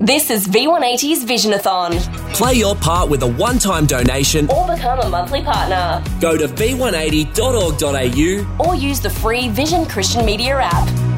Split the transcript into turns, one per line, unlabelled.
This is V180's Visionathon.
Play your part with a one-time donation
Or become a monthly partner.
Go to v180.org.au
Or use the free Vision Christian Media app.